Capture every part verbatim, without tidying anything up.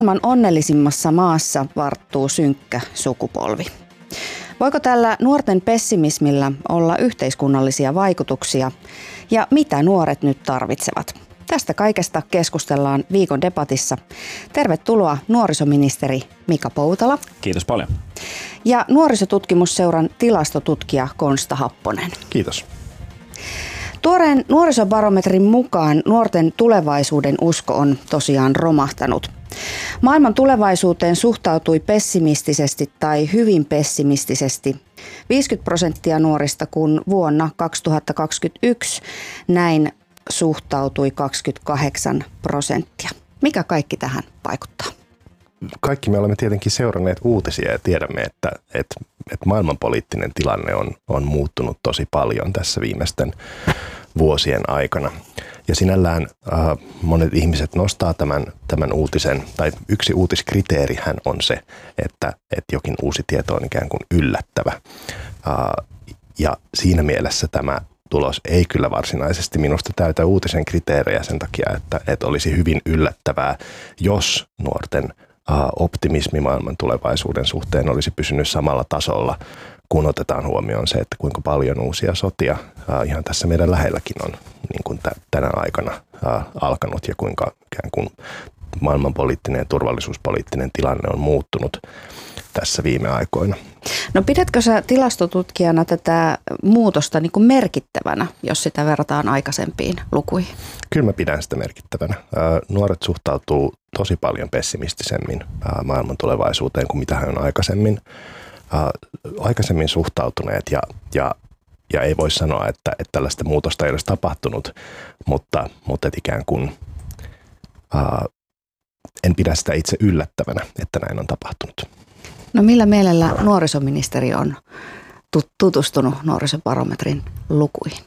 Maailman onnellisimmassa maassa varttuu synkkä sukupolvi. Voiko tällä nuorten pessimismillä olla yhteiskunnallisia vaikutuksia ja mitä nuoret nyt tarvitsevat? Tästä kaikesta keskustellaan viikon debatissa. Tervetuloa nuorisoministeri Mika Poutala. Kiitos paljon. Ja nuorisotutkimusseuran tilastotutkija Konsta Happonen. Kiitos. Tuoreen nuorisobarometrin mukaan nuorten tulevaisuuden usko on tosiaan romahtanut. Maailman tulevaisuuteen suhtautui pessimistisesti tai hyvin pessimistisesti viisikymmentä prosenttia nuorista, kun vuonna kaksituhattakaksikymmentäyksi näin suhtautui kaksikymmentäkahdeksan prosenttia. Mikä kaikki tähän vaikuttaa? Kaikki me olemme tietenkin seuranneet uutisia ja tiedämme, että, että, että maailmanpoliittinen tilanne on, on muuttunut tosi paljon tässä viimeisten vuosien aikana. Ja sinällään äh, monet ihmiset nostaa tämän, tämän uutisen, tai yksi uutiskriteerihän on se, että, että jokin uusi tieto on ikään kuin yllättävä. Äh, ja siinä mielessä tämä tulos ei kyllä varsinaisesti minusta täytä uutisen kriteerejä sen takia, että, että olisi hyvin yllättävää, jos nuorten äh, optimismi maailman tulevaisuuden suhteen olisi pysynyt samalla tasolla, kun otetaan huomioon se, että kuinka paljon uusia sotia äh, ihan tässä meidän lähelläkin on niin kuin t- tänä aikana äh, alkanut ja kuinka ikään kuin maailmanpoliittinen ja turvallisuuspoliittinen tilanne on muuttunut tässä viime aikoina. No pidätkö sä tilastotutkijana tätä muutosta niin kuin merkittävänä, jos sitä verrataan aikaisempiin lukuihin? Kyllä mä pidän sitä merkittävänä. Äh, nuoret suhtautuu tosi paljon pessimistisemmin äh, maailman tulevaisuuteen kuin mitä he on aikaisemmin. Uh, aikaisemmin suhtautuneet ja, ja, ja ei voi sanoa, että, että tällaista muutosta ei olisi tapahtunut, mutta, mutta et ikään kuin uh, en pidä sitä itse yllättävänä, että näin on tapahtunut. No millä mielellä nuorisoministeri on tutustunut nuorisobarometrin lukuihin?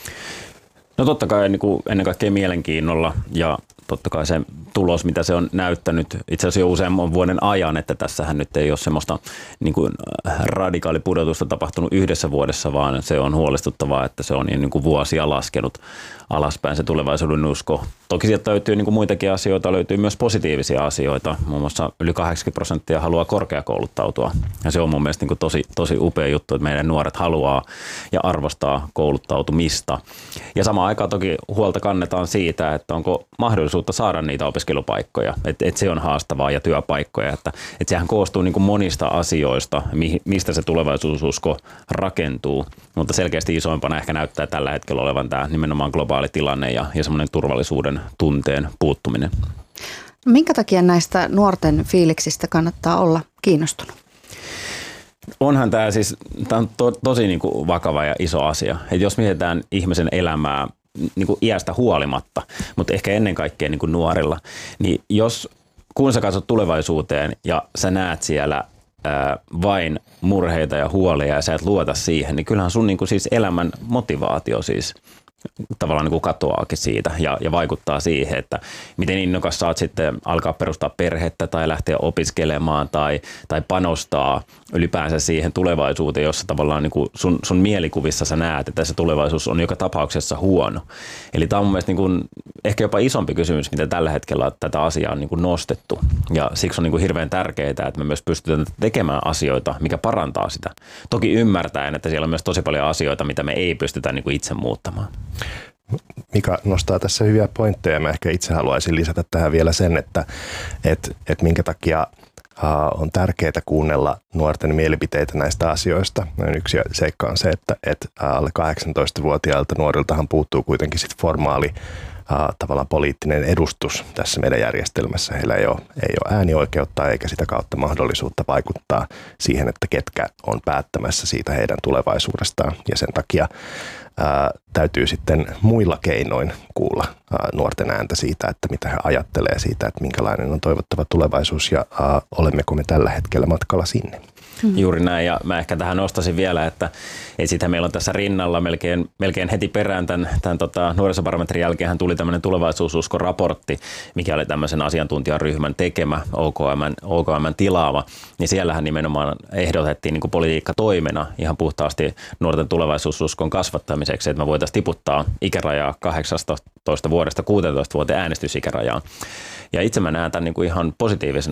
No totta kai niin kuin ennen kaikkea mielenkiinnolla ja totta kai se tulos, mitä se on näyttänyt itse asiassa jo useamman vuoden ajan, että tässähän nyt ei ole semmoista niin kuin radikaalipudotusta tapahtunut yhdessä vuodessa, vaan se on huolestuttavaa, että se on niin kuin vuosia laskenut alaspäin se tulevaisuuden usko. Toki sieltä löytyy niin kuin muitakin asioita, löytyy myös positiivisia asioita. Muun muassa yli kahdeksankymmentä prosenttia haluaa korkeakouluttautua. Ja se on mun mielestä niin kuin tosi, tosi upea juttu, että meidän nuoret haluaa ja arvostaa kouluttautumista. Ja samaan aikaan toki huolta kannetaan siitä, että onko mahdollisuutta saada niitä opiskelupaikkoja. Että et se on haastavaa ja työpaikkoja. Että et sehän koostuu niin kuin monista asioista, mistä se tulevaisuususko rakentuu. Mutta selkeästi isoimpana ehkä näyttää tällä hetkellä olevan tämä nimenomaan globaali tilanne ja, ja semmoinen turvallisuuden tunteen puuttuminen. Minkä takia näistä nuorten fiiliksistä kannattaa olla kiinnostunut? Onhan tämä siis, tämä on to, tosi niin kuin vakava ja iso asia. Et jos mietitään ihmisen elämää niin kuin iästä huolimatta, mutta ehkä ennen kaikkea niin kuin nuorilla, niin jos kun sä katsot tulevaisuuteen ja sä näet siellä ää, vain murheita ja huolia ja sä et luota siihen, niin kyllähän sun niin kuin siis elämän motivaatio siis tavallaan niin kuin katoaakin siitä ja, ja vaikuttaa siihen, että miten innokas saat sitten alkaa perustaa perhettä tai lähteä opiskelemaan tai, tai panostaa ylipäänsä siihen tulevaisuuteen, jossa tavallaan niin kuin sun, sun mielikuvissa sä näet, että se tulevaisuus on joka tapauksessa huono. Eli tämä on mun mielestä niin kuin ehkä jopa isompi kysymys, mitä tällä hetkellä tätä asiaa on niin kuin nostettu. Ja siksi on niin kuin hirveän tärkeää, että me myös pystytään tekemään asioita, mikä parantaa sitä. Toki ymmärtäen, että siellä on myös tosi paljon asioita, mitä me ei pystytä niin kuin itse muuttamaan. Mika nostaa tässä hyviä pointteja. Mä ehkä itse haluaisin lisätä tähän vielä sen, että et, et minkä takia uh, on tärkeää kuunnella nuorten mielipiteitä näistä asioista. Yksi seikka on se, että et alle kahdeksantoistavuotiailta nuoriltahan puuttuu kuitenkin sit formaali uh, tavallaan poliittinen edustus tässä meidän järjestelmässä. Heillä ei ole, ei ole äänioikeutta eikä sitä kautta mahdollisuutta vaikuttaa siihen, että ketkä on päättämässä siitä heidän tulevaisuudestaan. Ja sen takia Ää, täytyy sitten muilla keinoin kuulla ää, nuorten ääntä siitä, että mitä he ajattelee siitä, että minkälainen on toivottava tulevaisuus ja ää, olemmeko me tällä hetkellä matkalla sinne. Mm-hmm. Juuri näin, ja mä ehkä tähän nostaisin vielä, että, että sitä meillä on tässä rinnalla melkein, melkein heti perään tämän, tämän tota, nuorisobarometrin jälkeen tuli tämmöinen tulevaisuususko-raportti, mikä oli tämmöisen asiantuntijaryhmän tekemä, O K M:n, O K M:n tilaava, niin siellähän nimenomaan ehdotettiin niin kuin politiikkatoimena ihan puhtaasti nuorten tulevaisuususkon kasvattamiseksi, että me voitaisiin tiputtaa ikärajaa kahdeksastatoista vuodesta kuusitoista vuoteen äänestysikärajaan. Ja itse mä näen tämän niin kuin ihan positiivisena